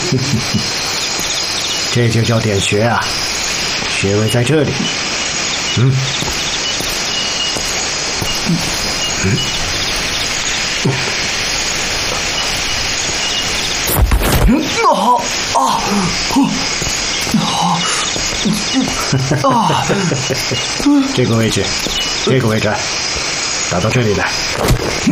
这就叫点穴啊，穴位在这里。这个位置，打到这里来。